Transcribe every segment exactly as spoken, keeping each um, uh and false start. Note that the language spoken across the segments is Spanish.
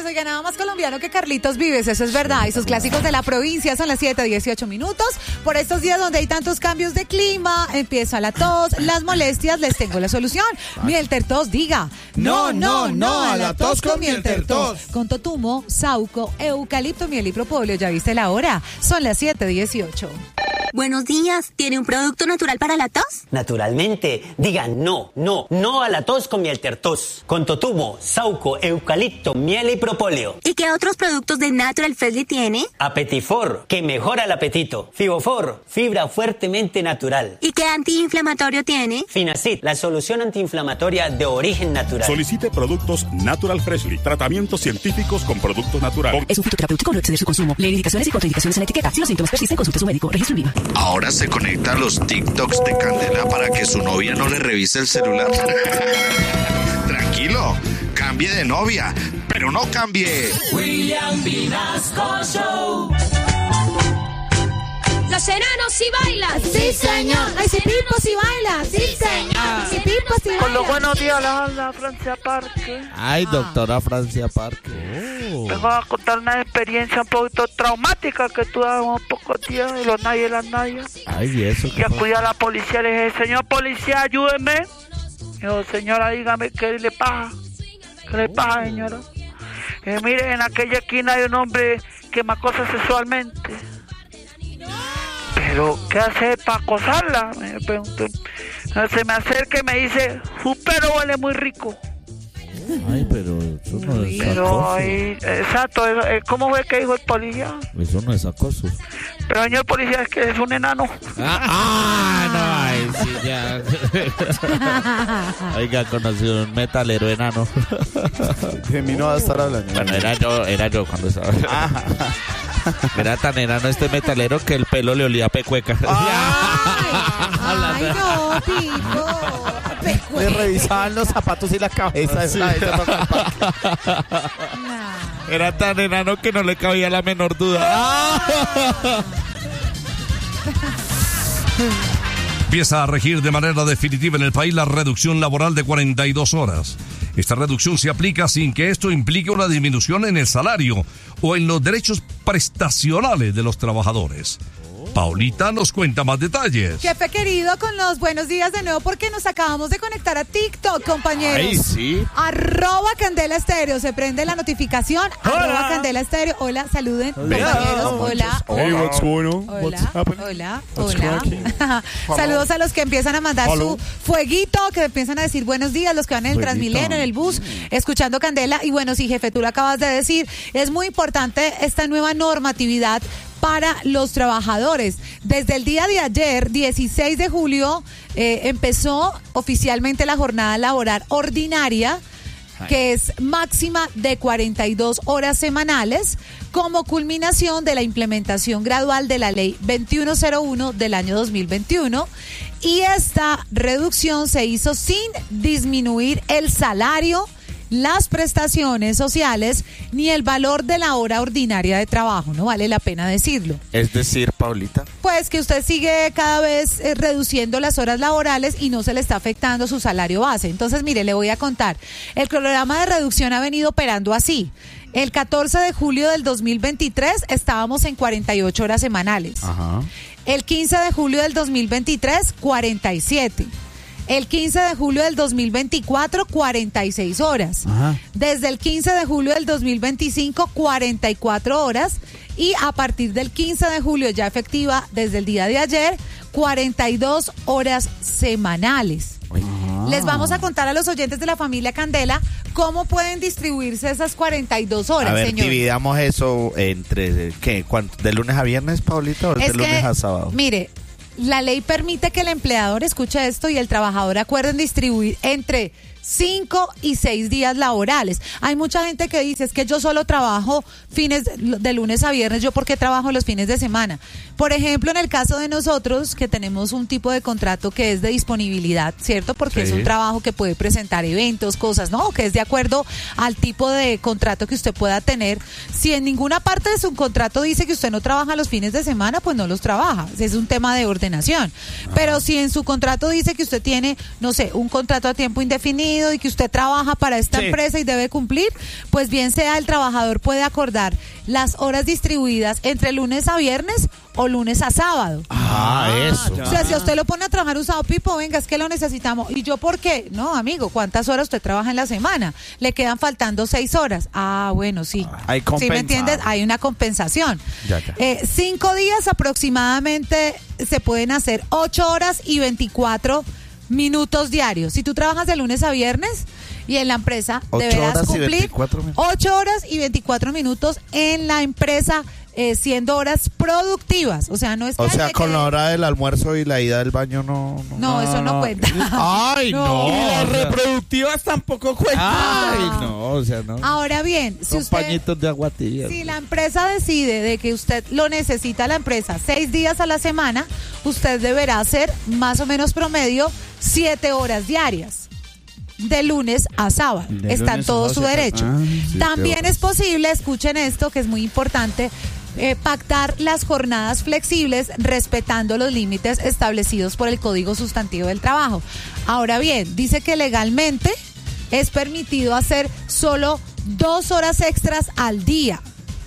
días, oiga, nada más colombiano que Carlitos Vives, eso es verdad. Y sus clásicos de la provincia son las siete dieciocho minutos. Por estos días donde hay tantos cambios de clima, empieza la tos, las molestias, les tengo la solución. Mieltertos, diga. No, no, no, a la tos con Mieltertos. Con totumo, sauco, eucalipto, miel y propóleo. ¿Ya viste la hora? Son las siete dieciocho. Buenos días. ¿Tiene un producto natural para la tos? Naturalmente. Digan no, no, no a la tos con Mieltertos. Con totumo, sauco, eucalipto, miel y propóleo. ¿Y qué otros productos de Natural Freshly tiene? Apetifor, que mejora el apetito. Fibofor, fibra fuertemente natural. ¿Y qué antiinflamatorio tiene? Finacid, la solución antiinflamatoria de origen natural. Solicite productos Natural Freshly. Tratamientos científicos con productos naturales. Es un fitoterapéutico, no exceder su consumo. Lee indicaciones y contraindicaciones en la etiqueta. Si los síntomas persisten, consulte a su médico. Registro INVIMA. Ahora se conecta a los TikToks de Candela para que su novia no le revise el celular. Tranquilo, cambie de novia, pero no cambie. William Vinasco Show. Los enanos sí bailan. Sí, señor. Ay, sí, tipo sí baila. Sí, señor. Sí, tipo sí baila. Con los buenos días, la, la Francia Parque. Ay, doctora Francia Parque. Oh. Vengo a contar una experiencia un poquito traumática que tuve un poco días de los nadie y las nadie. Ay, ¿y eso? Y acudí a la policía, le dije, señor policía, ayúdeme. Dijo, señora, dígame, ¿qué le pasa? ¿Qué le pasa, señora? Y dije, mire, en aquella esquina hay un hombre que me acosa sexualmente. ¿Pero qué hace para acosarla? Me pregunté. Se me acerca y me dice, su perro huele muy rico. Ay, pero eso no es pero, acoso. Ay, exacto, ¿cómo fue que dijo el policía? Eso no es acoso. Pero señor policía, es que es un enano. Ah, ah no, ay, sí, ya. Oiga, conocí un metalero enano. De mí no va a estar hablando. Bueno, era yo, era yo cuando estaba. Era tan enano este metalero que el pelo le olía a pecueca. Ay, no, Pico. Pecueca. Le revisaban los zapatos y la cabeza. Sí. Esa, esa no No. Era tan enano que no le cabía la menor duda. Empieza a regir de manera definitiva en el país la reducción laboral de cuarenta y dos horas. Esta reducción se aplica sin que esto implique una disminución en el salario o en los derechos prestacionales de los trabajadores. Paulita nos cuenta más detalles. Jefe querido, con los buenos días de nuevo porque nos acabamos de conectar a TikTok, compañeros. Ay, sí. Arroba Candela Estéreo, se prende la notificación. Hola. Arroba Candela Estéreo. Hola, saluden, compañeros. Hola. Hey, what's going on? Hola, What's happening? hola, What's hola. Saludos a los que empiezan a mandar Hello. su fueguito, que empiezan a decir buenos días, los que van en el Fueguito. Transmilenio, en el bus, escuchando Candela. Y bueno, sí, jefe, tú lo acabas de decir, es muy importante esta nueva normatividad para los trabajadores. Desde el día de ayer, dieciséis de julio, eh, empezó oficialmente la jornada laboral ordinaria, que es máxima de cuarenta y dos horas semanales, como culminación de la implementación gradual de la ley veintiuno cero uno del año dos mil veintiuno. Y esta reducción se hizo sin disminuir el salario, las prestaciones sociales ni el valor de la hora ordinaria de trabajo, no vale la pena decirlo. Es decir, Paulita, Pues que usted sigue cada vez eh, reduciendo las horas laborales y no se le está afectando su salario base. Entonces, mire, le voy a contar. El programa de reducción ha venido operando así. El catorce de julio del dos mil veintitrés estábamos en cuarenta y ocho horas semanales. Ajá. El quince de julio del dos mil veintitrés, cuarenta y siete. El quince de julio del dos mil veinticuatro, cuarenta y seis horas. Ajá. Desde el quince de julio del dos mil veinticinco, cuarenta y cuatro horas. Y a partir del quince de julio, ya efectiva desde el día de ayer, cuarenta y dos horas semanales. Ajá. Les vamos a contar a los oyentes de la familia Candela cómo pueden distribuirse esas cuarenta y dos horas, A ver, señor. dividamos eso entre, ¿qué? ¿Cuánto? ¿De lunes a viernes, Paulita, o Es de que, lunes a sábado? Mire, la ley permite que el empleador escuche esto y el trabajador acuerden distribuir entre cinco y seis días laborales. Hay mucha gente que dice, es que yo solo trabajo fines de, de lunes a viernes, ¿yo por qué trabajo los fines de semana? Por ejemplo, en el caso de nosotros, que tenemos un tipo de contrato que es de disponibilidad, ¿cierto? Porque Sí. es un trabajo que puede presentar eventos, cosas, ¿no? Que es de acuerdo al tipo de contrato que usted pueda tener. Si en ninguna parte de su contrato dice que usted no trabaja los fines de semana, pues no los trabaja. Es un tema de ordenación. Pero si en su contrato dice que usted tiene, no sé, un contrato a tiempo indefinido, definido y que usted trabaja para esta Sí. empresa y debe cumplir, pues bien sea el trabajador puede acordar las horas distribuidas entre lunes a viernes o lunes a sábado. Ah, eso. O sea, si a usted lo pone a trabajar un sábado, Pipo, venga, es que lo necesitamos. ¿Y yo por qué? No, amigo, ¿cuántas horas usted trabaja en la semana? Le quedan faltando seis horas. Ah, bueno, sí. Hay ¿Sí compensa. me entiendes? Hay una compensación. Ya, ya. Eh, cinco días aproximadamente se pueden hacer ocho horas y veinticuatro minutos diarios. Si tú trabajas de lunes a viernes y en la empresa Ocho deberás horas y cumplir veinticuatro minutos. ocho horas y veinticuatro minutos en la empresa, eh, siendo horas productivas. O sea, no es que O sea, hay con que- la hora del almuerzo y la ida del baño no... No, eso no cuenta. Ay, no. No. Y las reproductivas tampoco cuentan. Ay, no, o sea, no. Ahora bien, si Son usted, pañitos de agua tibia. si la empresa decide de que usted lo necesita la empresa seis días a la semana, usted deberá hacer más o menos promedio siete horas diarias. De lunes a sábado. De Está en lunes a todo sábado, su siete- derecho. Ah, siete También horas. es posible, escuchen esto que es muy importante, eh, pactar las jornadas flexibles respetando los límites establecidos por el Código Sustantivo del Trabajo. Ahora bien, dice que legalmente es permitido hacer solo dos horas extras al día.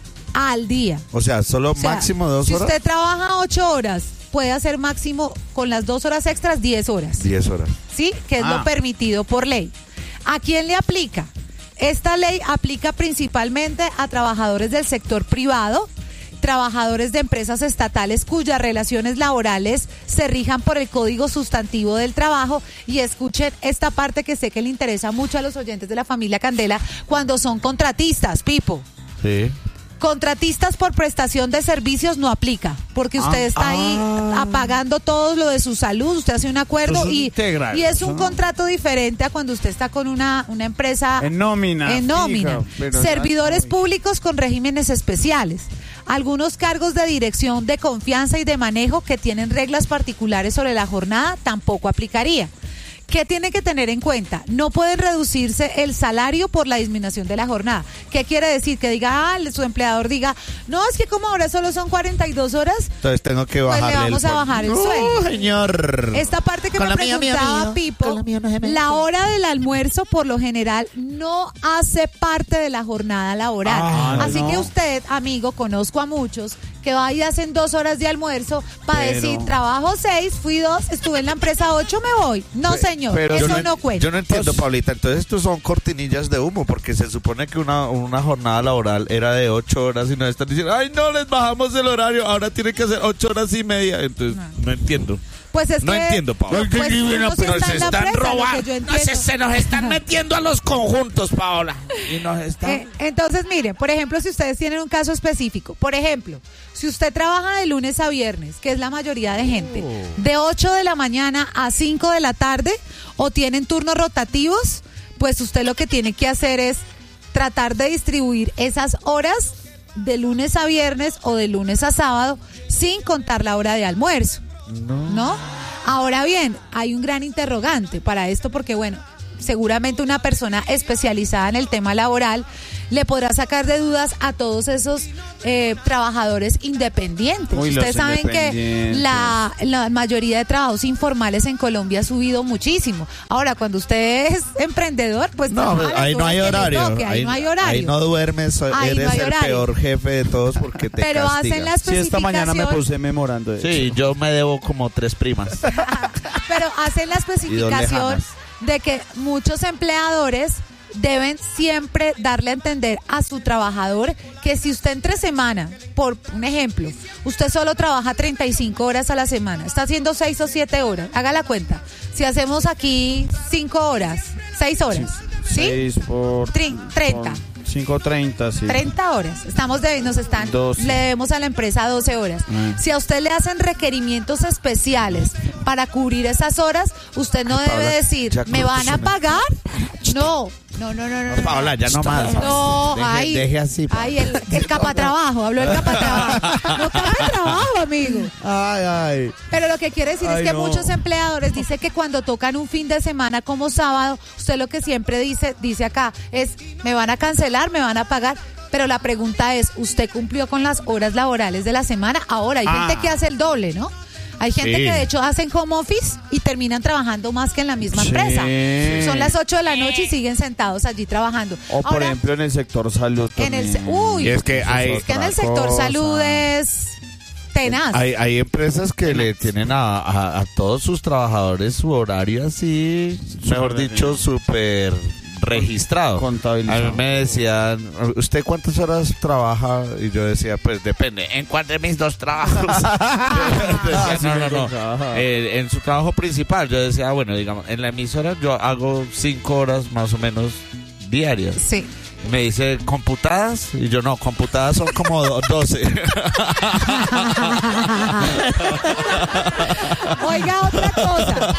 Al día. O sea, solo O sea, máximo dos si horas. usted trabaja ocho horas, puede hacer máximo con las dos horas extras diez horas. Diez horas. ¿Sí? Que es Ah. lo permitido por ley. ¿A quién le aplica? Esta ley aplica principalmente a trabajadores del sector privado, trabajadores de empresas estatales cuyas relaciones laborales se rijan por el Código Sustantivo del Trabajo. Y escuchen esta parte que sé que le interesa mucho a los oyentes de la familia Candela, cuando son contratistas, Pipo. Sí. Contratistas por prestación de servicios no aplica, porque usted Ah, está ahí ah. apagando todo lo de su salud, usted hace un acuerdo Eso es y, integral, y es un eso. contrato diferente a cuando usted está con una, una empresa En nómina, en nómina. fija, pero Servidores ya- públicos con regímenes especiales. Algunos cargos de dirección, de confianza y de manejo que tienen reglas particulares sobre la jornada tampoco aplicaría. ¿Qué tiene que tener en cuenta? No puede reducirse el salario por la disminución de la jornada. ¿Qué quiere decir? Que diga, ah, su empleador diga, no, es que como ahora solo son cuarenta y dos horas, Entonces tengo que pues bajarle le vamos el a bajar el no, sueldo. señor. Esta parte que Con me la mía, mía, preguntaba mía. Pipo, Con la mía no se mete. la hora del almuerzo por lo general no hace parte de la jornada laboral. Ah, Así no. que usted, amigo, conozco a muchos que va y hacen dos horas de almuerzo para Pero- decir, trabajo seis, fui dos, estuve en la empresa ocho, me voy. No, señor, Pero eso yo no, cuenta. Yo no entiendo, Paulita. Entonces, estos son cortinillas de humo, porque se supone que una, una jornada laboral era de ocho horas y nos están diciendo, ay, no, les bajamos el horario, ahora tiene que hacer ocho horas y media. Entonces, no, entiendo. Pues es No que, entiendo, Paola. Pues, No entendí, uno sí pero está se en la están empresa, lo que robando. yo No sé, entiendo. se nos están metiendo a los conjuntos, Paola. Y nos están... Eh, entonces, miren, por ejemplo, si ustedes tienen un caso específico, por ejemplo, si usted trabaja de lunes a viernes, que es la mayoría de gente, de ocho de la mañana a cinco de la tarde, o tienen turnos rotativos, pues usted lo que tiene que hacer es tratar de distribuir esas horas de lunes a viernes o de lunes a sábado sin contar la hora de almuerzo. No. ¿No? Ahora bien, hay un gran interrogante para esto porque, bueno, seguramente una persona especializada en el tema laboral le podrá sacar de dudas a todos esos eh, trabajadores independientes. Uy, los Ustedes saben que independientes. la, la mayoría de trabajos informales en Colombia ha subido muchísimo. Ahora, cuando usted es emprendedor, pues No, trabaja las ahí no horas hay que le horario. toque, ahí, no hay horario. Ahí no duermes, Ahí eres no hay el horario. peor jefe de todos porque te Pero castigan. hacen la especificación. memorando de Sí, yo me debo como tres primas. Pero hacen la especificación lejanas. de que muchos empleadores deben siempre darle a entender a su trabajador que si usted entre semana, por un ejemplo, usted solo trabaja treinta y cinco horas a la semana, está haciendo seis o siete horas, haga la cuenta. Si hacemos aquí cinco horas, seis horas, ¿sí? seis por... Trin- treinta. cinco treinta, sí. treinta horas. Estamos de, nos están, doce. le debemos a la empresa doce horas. Ah. Si a usted le hacen requerimientos especiales para cubrir esas horas, usted no Ay, debe Paola, decir, ya ¿me van a cortéseme. pagar? No, no, no, no, no. No, Paola, ya no más. No, Deje- ay, deje así, Paola. ay, el, el capatrabajo, habló el capatrabajo. No capatrabajo, amigo. Ay, ay. Pero lo que quiere decir Ay, es que no. muchos empleadores dicen que cuando tocan un fin de semana como sábado, usted lo que siempre dice, dice acá, es, ¿me van a cancelar? ¿Me van a pagar? Pero la pregunta es, ¿usted cumplió con las horas laborales de la semana? Ahora, hay Ah. gente que hace el doble, ¿no? Hay gente Sí. que de hecho hacen home office y terminan trabajando más que en la misma Sí. empresa. Son las ocho de la noche y siguen sentados allí trabajando. O por Ahora, ejemplo en el sector salud en el se- también. uy, Y es que hay- es que en el sector cosa. salud es tenaz. Hay, hay empresas que le tienen a, a, a todos sus trabajadores su horario así, mejor dicho, súper registrado. Contabilizado. A mí me decían, ¿usted cuántas horas trabaja? Y yo decía, pues depende. ¿En cuál de mis dos trabajos? Decía, no, no, no. Eh, en su trabajo principal, yo decía, bueno, digamos, en la emisora yo hago cinco horas más o menos diarias. Sí. Y me dice, ¿computadas? Y yo, no, computadas son como do- doce. Oiga, otra cosa.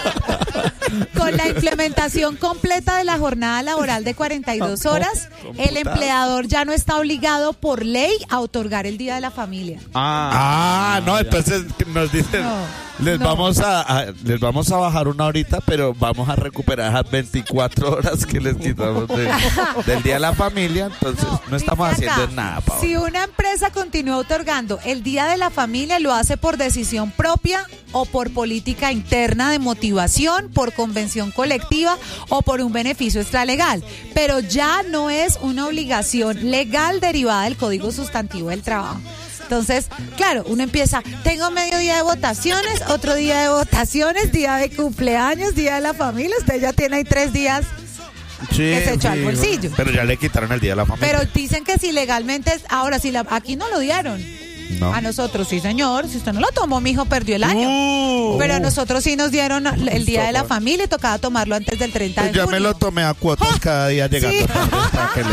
Con la implementación completa de la jornada laboral de cuarenta y dos horas, el empleador ya no está obligado por ley a otorgar el Día de la Familia. Ah, no, entonces nos dicen, No, les no. vamos a, a- les vamos a bajar una horita, pero vamos a recuperar esas veinticuatro horas que les quitamos de- del Día de la Familia, entonces no, estamos Dice acá, haciendo nada, Paola. si una empresa continúa otorgando el Día de la Familia, lo hace por decisión propia o por política interna de motivación, por convención colectiva o por un beneficio extralegal, pero ya no es una obligación legal derivada del Código Sustantivo del Trabajo. Entonces, claro, uno empieza, tengo medio día de votaciones, otro día de votaciones, día de cumpleaños, día de la familia, usted ya tiene ahí tres días que se echó al bolsillo. Pero ya le quitaron el Día de la Familia. Pero dicen que si legalmente, es- ahora si la, aquí no lo dieron. No. A nosotros sí, señor. Si usted no lo tomó, mijo, perdió el año. Pero a nosotros sí nos dieron el Día de la Familia y tocaba tomarlo antes del treinta de Pues yo junio. me lo tomé a cuotas cada día llegando Sí. tarde para que le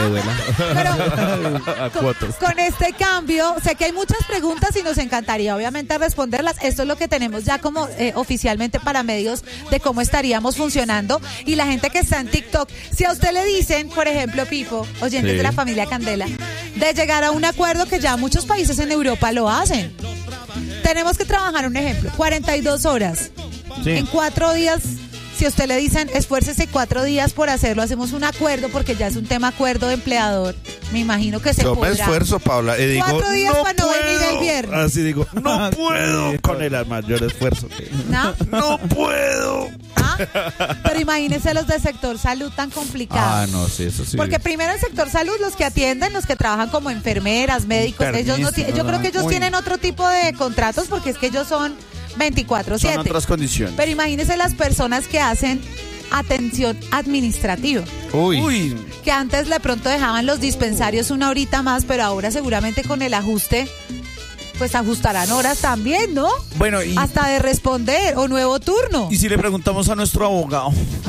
duela. a cuotas. Con este cambio, sé que hay muchas preguntas y nos encantaría obviamente responderlas. Esto es lo que tenemos ya como eh, oficialmente para medios de cómo estaríamos funcionando. Y la gente que está en TikTok, si a usted le dicen, por ejemplo, Pipo, oyentes Sí. de la familia Candela, de llegar a un acuerdo que ya muchos países en Europa lo hacen. Tenemos que trabajar un ejemplo, cuarenta y dos horas. Sí. En cuatro días, si a usted le dicen, esfuércese cuatro días por hacerlo, hacemos un acuerdo, porque ya es un tema acuerdo de empleador. Me imagino que se Yo me podrá. esfuerzo, Paula, y digo, Cuatro días no para no venir puedo. el viernes. Así digo, no puedo con el mayor esfuerzo. ¿No? No puedo. ¿Ah? Pero imagínense los del sector salud tan complicados. Ah, no, sí, eso sí. Porque primero el sector salud, los que atienden, los que trabajan como enfermeras, médicos, ellos no ti- yo creo que ellos Uy. tienen otro tipo de contratos porque es que ellos son veinticuatro siete. Son otras condiciones. Pero imagínense las personas que hacen atención administrativa. Uy. Uy, Que antes de pronto dejaban los dispensarios una horita más, pero ahora seguramente con el ajuste, pues ajustarán horas también, ¿no? bueno, y, Hasta de responder o nuevo turno. y si le preguntamos a nuestro abogado.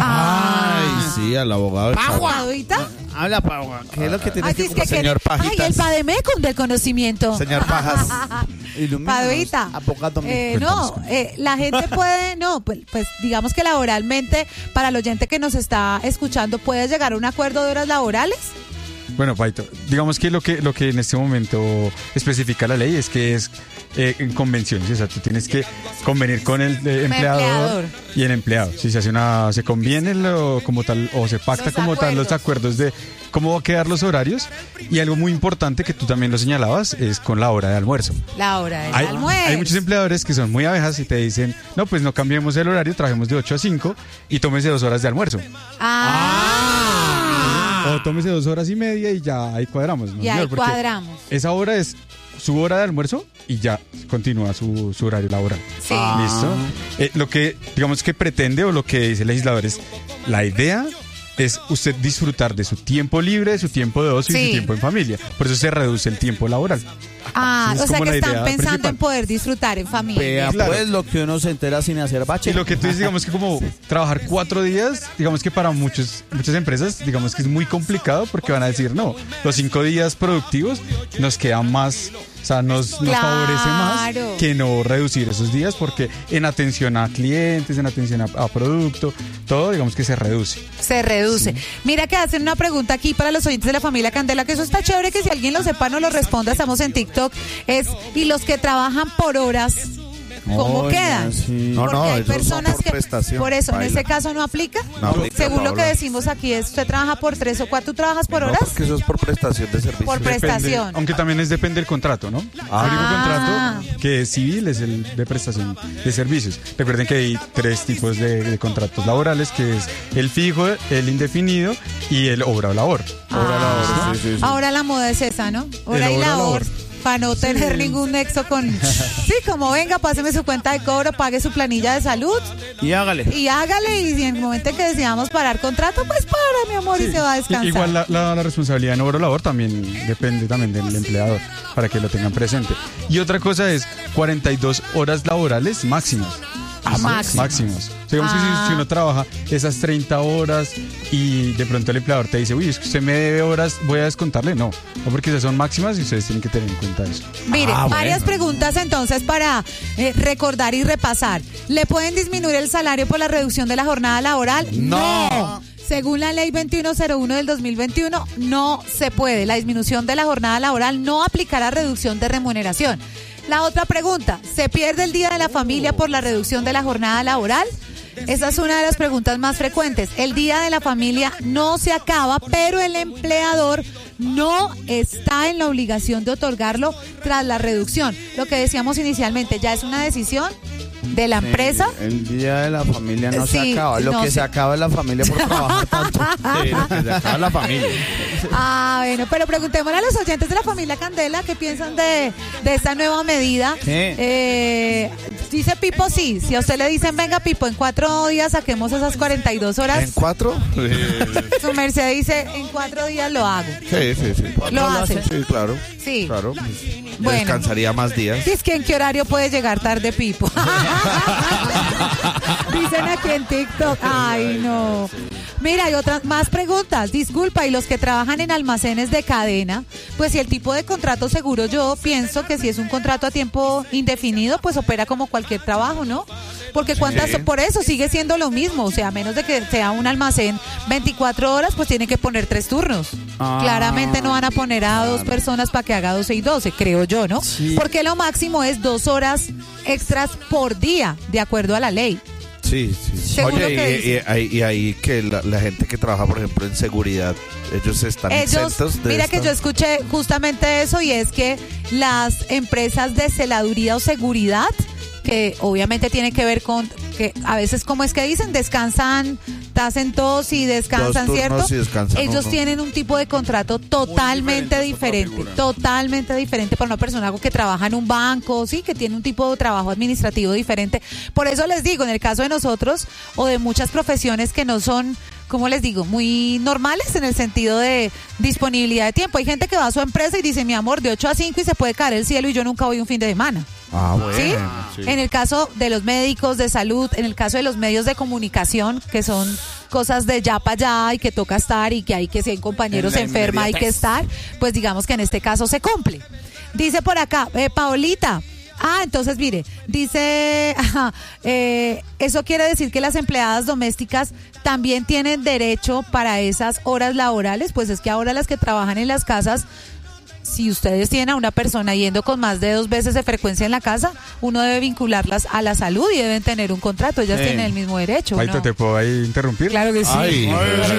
Ay, sí, al abogado. del Chavo. ¿Ahorita? Habla, Paua, ¿qué es lo que tienes Ay, que es que señor que- Ay, Pajitas. el Pademecum del conocimiento. Señor Pajas. ilumínanos, Paduita. abogado mío? Eh, no, eh, la gente puede, no, pues, pues digamos que laboralmente, para el oyente que nos está escuchando, ¿puede llegar a un acuerdo de horas laborales? Bueno, Paito, digamos que lo que lo que en este momento especifica la ley es que es eh, en convenciones, o sea, tú tienes que convenir con el eh, empleador, empleador. y el empleado. Si se hace una, se conviene lo, como tal o se pacta Los como tal los acuerdos. acuerdos de cómo va a quedar los horarios, y algo muy importante que tú también lo señalabas es con la hora de almuerzo. La hora del Hay, almuerzo. hay muchos empleadores que son muy abejas y te dicen, no, pues no cambiemos el horario, trabajemos de ocho a cinco y tómese dos horas de almuerzo. Ah, O tómese dos horas y media y ya ahí cuadramos. ¿no, y ahí señor? Porque cuadramos. esa hora es su hora de almuerzo y ya continúa su, su horario laboral. Sí. ¿Listo? Eh, lo que, digamos que pretende o lo que dice el legislador es, la idea es usted disfrutar de su tiempo libre, de su tiempo de ocio y Sí. su tiempo en familia. Por eso se reduce el tiempo laboral. Ah, Esa o es sea como que la están idea pensando principal. en poder disfrutar en familia. Vea, Claro. pues lo que uno se entera sin hacer bache. Y lo que tú dices, digamos que como trabajar cuatro días, digamos que para muchos, muchas empresas, digamos que es muy complicado porque van a decir, no, los cinco días productivos nos quedan más, o sea, nos, nos Claro. favorece más que no reducir esos días porque en atención a clientes, en atención a, a producto, todo digamos que se reduce. Se reduce. Mira que hacen una pregunta aquí para los oyentes de la familia Candela, que eso está chévere, que si alguien lo sepa no lo responda, estamos en TikTok, es, y los que trabajan por horas, ¿Cómo Oh, quedan? sí. No, Porque no, hay esos son personas por que prestación, por eso en baila. ese caso no aplica. No aplica, Según lo que Paola. decimos aquí es usted trabaja por tres o cuatro, ¿tú trabajas por No, horas? porque eso es por prestación de servicio. Por Depende- prestación. aunque también es depende del contrato, ¿no? Ah. El único contrato que es civil es el de prestación de servicios. Recuerden que hay tres tipos de, de contratos laborales, que es el fijo, el indefinido y el obra o labor. Obra o labor, Ah, ¿no? Sí, sí, sí. Ahora la moda es esa, ¿no? Hora El y hora labor. labor. Para no tener ningún nexo con... Sí, como venga, páseme su cuenta de cobro, pague su planilla de salud Y hágale. y hágale. Y si en el momento en que decidamos parar contrato, pues para, mi amor, y se va a I- descansar. Igual la, la- la responsabilidad en obra o labor también depende también del empleador, para que lo tengan presente. Y otra cosa es cuarenta y dos horas laborales máximas. Ah, máximo. Máximos. O sea, digamos que Ah. si, si uno trabaja esas treinta horas y de pronto el empleador te dice, uy, es que usted me debe horas, voy a descontarle. No, no, porque esas son máximas y ustedes tienen que tener en cuenta eso. Mire, Ah, varias bueno. preguntas entonces para eh, recordar y repasar. ¿Le pueden disminuir el salario por la reducción de la jornada laboral? No. Según la ley veintiuno cero uno del dos mil veintiuno, no se puede. La disminución de la jornada laboral no aplicará reducción de remuneración. La otra pregunta, ¿se pierde el Día de la Familia por la reducción de la jornada laboral? Esa es una de las preguntas más frecuentes. El Día de la Familia no se acaba, pero el empleador no está en la obligación de otorgarlo tras la reducción. Lo que decíamos inicialmente, ya es una decisión de la empresa. El día de la familia no Sí, se acaba. Lo no que se- se acaba es la familia por trabajar tanto. Sí, lo que se acaba la familia. Ah, bueno, pero preguntémosle a los oyentes de la familia Candela qué piensan de, de esta nueva medida. Sí. Eh, dice Pipo sí. Si a usted le dicen, venga Pipo, en cuatro días saquemos esas cuarenta y dos horas. ¿En cuatro? Su merced dice, en cuatro días lo hago. Sí, sí, sí. Lo hace. Sí, claro. Sí. Claro. Bueno. Descansaría más días. Es que en qué horario puede llegar tarde Pipo. Dicen aquí en TikTok. Ay, no. Mira, hay otras más preguntas. Disculpa, y los que trabajan en almacenes de cadena, pues si el tipo de contrato seguro, yo pienso que si es un contrato a tiempo indefinido, pues opera como cualquier trabajo, ¿no? Porque cuántas, Sí. por eso sigue siendo lo mismo. O sea, a menos de que sea un almacén veinticuatro horas, pues tienen que poner tres turnos. Ah. Claramente no van a poner a dos personas para que haga doce y doce, creo yo, ¿no? Sí. Porque lo máximo es dos horas extras por día, de acuerdo a la ley. Sí, sí. Según lo que Oye, y, y, dice. ahí- y ahí que la, la gente que trabaja, por ejemplo, en seguridad, ellos están Ellos, exentos de mira que esta- yo escuché justamente eso, y es que las empresas de celaduría o seguridad, que obviamente tiene que ver con que a veces, como es que dicen, descansan, hacen tos y descansan, Dos turnos ¿cierto? y descansan Ellos uno. tienen un tipo de contrato totalmente diferente, totalmente diferente para una persona que trabaja en un banco, sí, que tiene un tipo de trabajo administrativo diferente. Por eso les digo, en el caso de nosotros o de muchas profesiones que no son, ¿cómo les digo? Muy normales en el sentido de disponibilidad de tiempo. Hay gente que va a su empresa y dice, mi amor, de ocho a cinco y se puede caer el cielo y yo nunca voy un fin de semana. Ah, bueno. ¿Sí? sí. En el caso de los médicos de salud, en el caso de los medios de comunicación, que son cosas de ya para allá y que toca estar y que hay que si hay compañeros En la enferma hay que inmediatez. estar, pues digamos que en este caso se cumple. Dice por acá, eh, Paolita. Ah, entonces mire, dice, ajá, eh, eso quiere decir que las empleadas domésticas también tienen derecho para esas horas laborales, pues es que ahora las que trabajan en las casas, si ustedes tienen a una persona yendo con más de dos veces de frecuencia en la casa, uno debe vincularlas a la salud y deben tener un contrato. Ellas Sí. tienen el mismo derecho, Paito, ¿no? ¿te puedo ahí interrumpir? Claro que sí. Ay,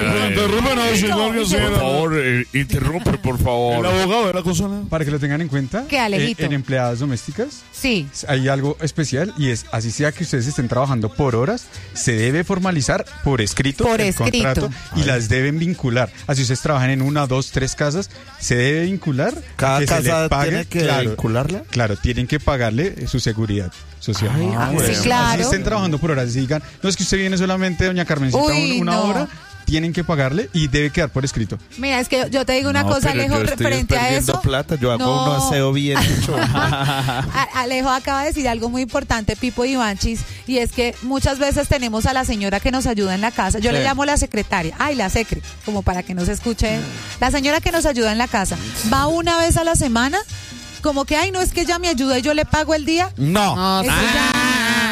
Por favor, eh, interrumpe, por favor. abogado era cosa. Para que lo tengan en cuenta, ¿Qué, Alejito? eh, en empleadas domésticas Sí. hay algo especial y es, así sea que ustedes estén trabajando por horas, se debe formalizar por escrito Por el escrito. contrato y las deben vincular. Así ustedes trabajan en una, dos, tres casas, se debe vincular. Cada que se casa le pague, tiene que claro, vincularla. Claro, tienen que pagarle eh, su seguridad social. Ay, Ah, bueno. sí, claro. Así estén trabajando por horas y digan, no es que usted viene solamente, doña Carmencita, Uy, un- una no. hora, tienen que pagarle y debe quedar por escrito. Mira, es que yo te digo una No, cosa, pero Alejo, yo estoy referente a perdiendo eso. plata, yo hago No. un aseo bien hecho. A- Alejo acaba de decir algo muy importante, Pipo Ivanchis, y es que muchas veces tenemos a la señora que nos ayuda en la casa. Yo Sí. le llamo la secretaria. Ay, la secre, como para que no se escuche. La señora que nos ayuda en la casa. Va una vez a la semana, como que, ay, no es que ella me ayuda y yo le pago el día. No. Eso ya,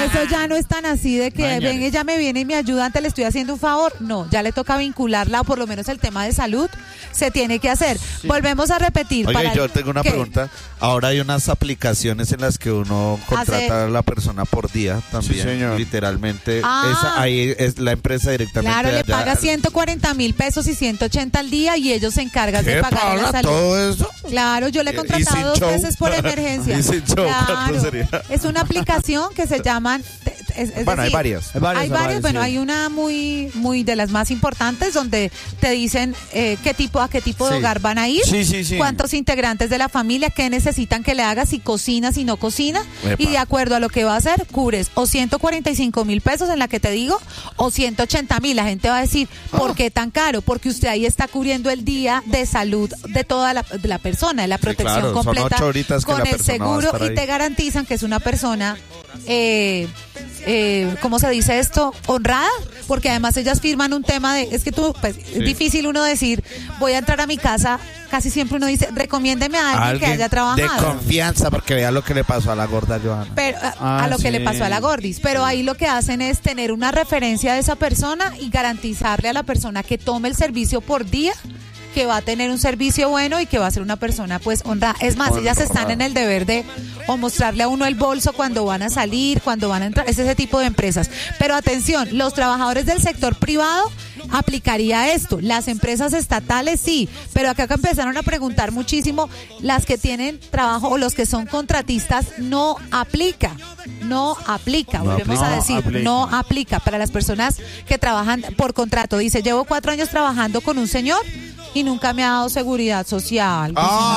eso ya no es tan así de que Mañana. ven, ella me viene y me ayuda, antes le estoy haciendo un favor. No, ya le toca vincularla, o por lo menos el tema de salud se tiene que hacer. Volvemos a repetir. Oiga, para yo el- tengo una ¿qué? pregunta. Ahora hay unas aplicaciones en las que uno contrata Hace- a la persona por día también. Sí, señor. Literalmente. Ah. Esa, ahí es la empresa directamente. Claro, le allá. paga ciento cuarenta mil pesos y ciento ochenta al día y ellos se encargan de ¿Qué pagar la paga salud. todo eso? Claro, yo le he Y contratado sin dos show. veces por emergencia. Y sin show, ¿cuánto Claro, sería? es una aplicación que se llaman... es- es Bueno, hay decir, varias. Hay varias, Hay hay varias, varias, bueno, sí. hay una muy, muy de las más importantes donde te dicen eh, qué tipo, a qué tipo de Sí. hogar van a ir, Sí, sí, sí. cuántos integrantes de la familia, qué necesitan que le hagas, si cocina, si no cocina, Epa. y de acuerdo a lo que va a hacer, cubres o ciento cuarenta y cinco mil pesos en la que te digo, o ciento ochenta mil. La gente va a decir, ¿por qué tan caro? Porque usted ahí está cubriendo el día de salud de toda la, de la persona, de la protección claro, son completa ocho horitas que con la el persona va a seguro estar y ahí. te garantizan que es una persona, eh, eh, ¿cómo se dice esto? Honrada, porque además ellas firman un tema de, es que tú, pues, es difícil uno decir, voy a entrar a mi casa, casi siempre uno dice, recomiéndeme a alguien, que haya de trabajado. confianza, porque vea lo que le pasó a la gorda Joana. Pero, a, Ah, a lo que sí. le pasó a la Gordis. Pero ahí lo que hacen es tener una referencia de esa persona y garantizarle a la persona que tome el servicio por día que va a tener un servicio bueno y que va a ser una persona pues honrada. Es más, ellas están en el deber de o mostrarle a uno el bolso cuando van a salir, cuando van a entrar, es ese tipo de empresas. Pero atención, los trabajadores del sector privado aplicaría esto. Las empresas estatales sí, pero acá que empezaron a preguntar muchísimo, las que tienen trabajo o los que son contratistas no aplica. No aplica, No volvemos aplica. a decir, No aplica. no aplica para las personas que trabajan por contrato. Dice, llevo cuatro años trabajando con un señor y nunca me ha dado seguridad social.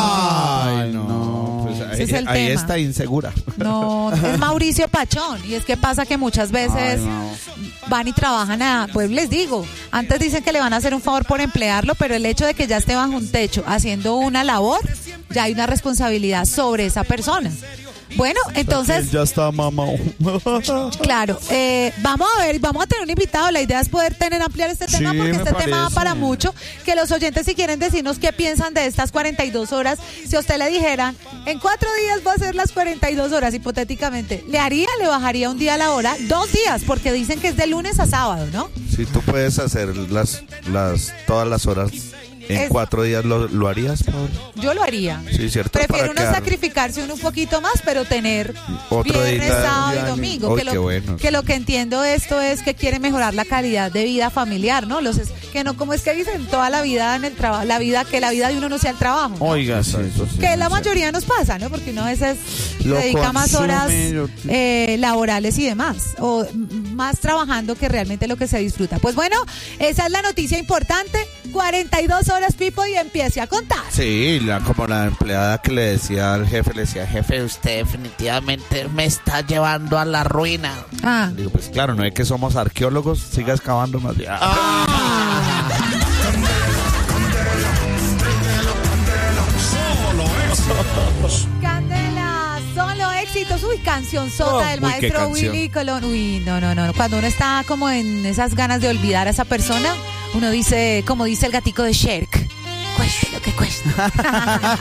Ay, no. Pues ahí, Ese es el ahí tema. está insegura. No, es Mauricio Pachón. Y es que pasa que muchas veces Ay, no. van y trabajan a, pues les digo, antes dicen que le van a hacer un favor por emplearlo, pero el hecho de que ya esté bajo un techo haciendo una labor, ya hay una responsabilidad sobre esa persona. Bueno, entonces, Ya está mamado. claro, eh, vamos a ver, vamos a tener un invitado. La idea es poder tener, ampliar este tema Sí, porque me este tema da parece. para mucho. Que los oyentes, si quieren decirnos qué piensan de estas cuarenta y dos horas, si a usted le dijeran, en cuatro días va a ser las cuarenta y dos horas, hipotéticamente, ¿le haría, le bajaría un día la hora? Dos días, porque dicen que es de lunes a sábado, ¿no? Si tú puedes hacer las, las, todas las horas en Es- cuatro días, ¿lo, lo harías, Pablo? Yo lo haría. Sí, cierto. Prefiero Para uno quedar sacrificarse uno un poquito más, pero tener otro viernes, día. sábado y ya, domingo. Uy, que, qué lo, bueno. que lo que entiendo de esto es que quiere mejorar la calidad de vida familiar, ¿no? Los es- que no, como es que dicen, toda la vida en el trabajo, la vida, que la vida de uno no sea el trabajo. ¿no? Oiga, sí, eso sí. Que la mayoría nos pasa, ¿no? Porque uno a veces Lo dedica más consume, horas yo- eh, laborales y demás, o m- más trabajando que realmente lo que se disfruta. Pues bueno, esa es la noticia importante. cuarenta y dos horas, Pipo, y empiece a contar. Sí, la, como la empleada que le decía al jefe, le decía, jefe, usted definitivamente me está llevando a la ruina. Ah. Digo, pues claro, no es que somos arqueólogos, siga excavando más bien. Candela, solo éxitos. Uy, canción sota Oh, del uy, qué maestro canción. Willy Colón. Uy, no, no, no. Cuando uno está como en esas ganas de olvidar a esa persona, uno dice, como dice el gatico de Shrek, cueste lo que cueste.